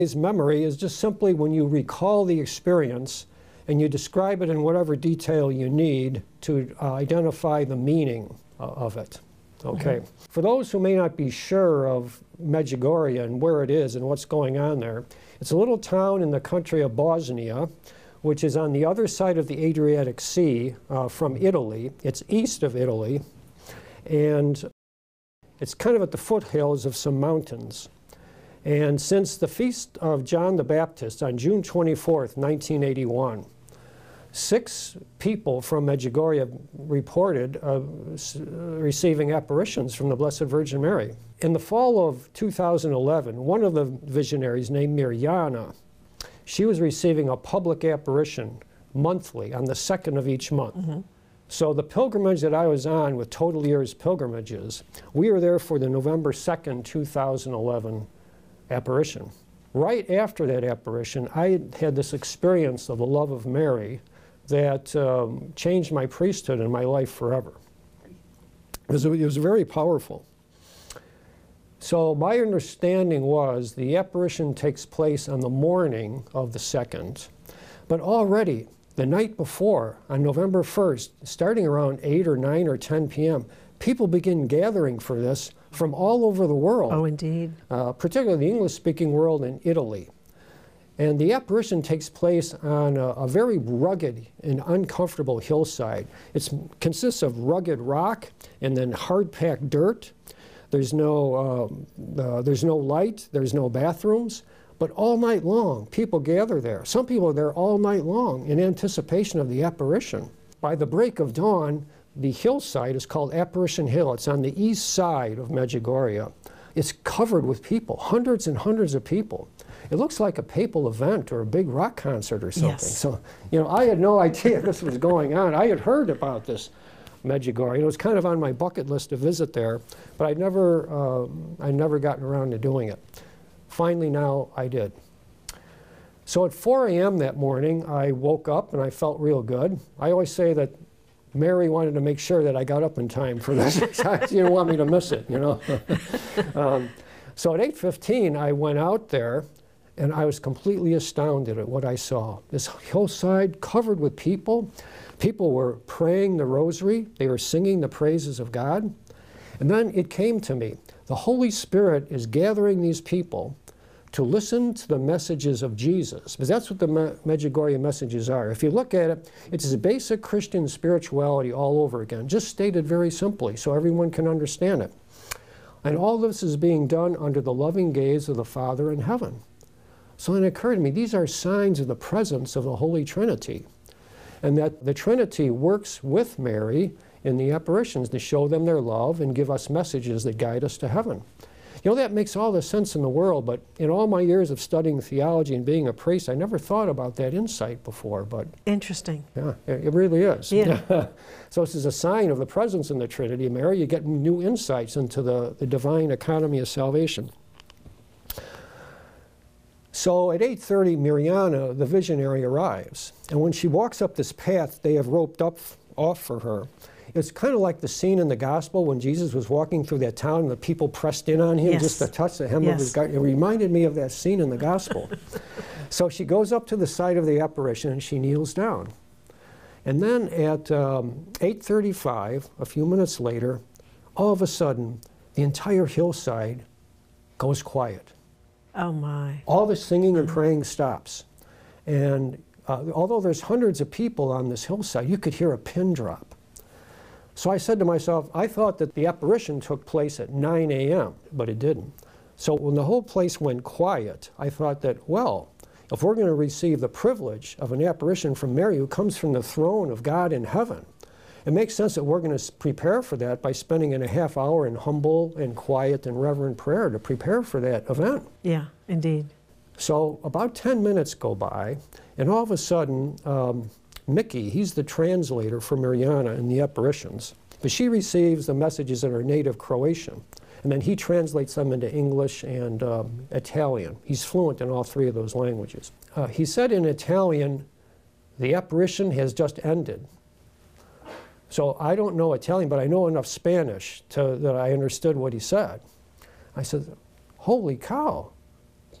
His memory is just simply when you recall the experience and you describe it in whatever detail you need to identify the meaning of it. Okay. Mm-hmm. For those who may not be sure of Medjugorje and where it is and what's going on there, it's a little town in the country of Bosnia, which is on the other side of the Adriatic Sea from Italy. It's east of Italy, and it's kind of at the foothills of some mountains. And since the feast of John the Baptist on June 24th, 1981, 6 people from Medjugorje reported receiving apparitions from the Blessed Virgin Mary. In the fall of 2011, one of the visionaries named Mirjana, she was receiving a public apparition monthly on the 2nd of each month. Mm-hmm. So the pilgrimage that I was on with Total Years Pilgrimages, we were there for the November 2nd, 2011 apparition. Right after that apparition, I had this experience of the love of Mary that changed my priesthood and my life forever. It was very powerful. So my understanding was the apparition takes place on the morning of the 2nd, but already the night before, on November 1st, starting around 8 or 9 or 10 p.m., people begin gathering for this from all over the world. Oh, indeed. Particularly the English-speaking world in Italy. And the apparition takes place on a very rugged and uncomfortable hillside. It consists of rugged rock and then hard-packed dirt. There's no light, there's no bathrooms, but all night long, people gather there. Some people are there all night long in anticipation of the apparition. By the break of dawn, the hillside is called Apparition Hill. It's on the east side of Medjugorje. It's covered with people, hundreds and hundreds of people. It looks like a papal event or a big rock concert or something. Yes. So, I had no idea this was going on. I had heard about this Medjugorje. It was kind of on my bucket list to visit there, but I'd never gotten around to doing it. Finally, now I did. So at 4 a.m. that morning, I woke up and I felt real good. I always say that Mary wanted to make sure that I got up in time for this. She didn't want me to miss it, So at 8:15, I went out there, and I was completely astounded at what I saw. This hillside covered with people. People were praying the rosary. They were singing the praises of God. And then it came to me. The Holy Spirit is gathering these people to listen to the messages of Jesus, because that's what the Medjugorje messages are. If you look at it, it's a basic Christian spirituality all over again, just stated very simply so everyone can understand it. And all this is being done under the loving gaze of the Father in heaven. So it occurred to me, these are signs of the presence of the Holy Trinity, and that the Trinity works with Mary in the apparitions to show them their love and give us messages that guide us to heaven. That makes all the sense in the world, but in all my years of studying theology and being a priest, I never thought about that insight before. But interesting. Yeah, it really is. Yeah. So this is a sign of the presence in the Trinity, Mary. You get new insights into the divine economy of salvation. So at 8:30, Mirjana, the visionary, arrives. And when she walks up this path they have roped off for her, it's kind of like the scene in the gospel when Jesus was walking through that town and the people pressed in on him just to touch the hem of his garment. It reminded me of that scene in the gospel. So she goes up to the side of the apparition and she kneels down. And then at 8:35, a few minutes later, all of a sudden, the entire hillside goes quiet. Oh my. All the singing and praying stops. And although there's hundreds of people on this hillside, you could hear a pin drop. So I said to myself, I thought that the apparition took place at 9 a.m., but it didn't. So when the whole place went quiet, I thought that, well, if we're going to receive the privilege of an apparition from Mary who comes from the throne of God in heaven, it makes sense that we're going to prepare for that by spending a half hour in humble and quiet and reverent prayer to prepare for that event. Yeah, indeed. So about 10 minutes go by, and all of a sudden, Mickey, he's the translator for Mirjana in the apparitions, but she receives the messages in her native Croatian, and then he translates them into English and Italian. He's fluent in all 3 of those languages. He said in Italian, the apparition has just ended. So I don't know Italian, but I know enough Spanish that I understood what he said. I said, holy cow,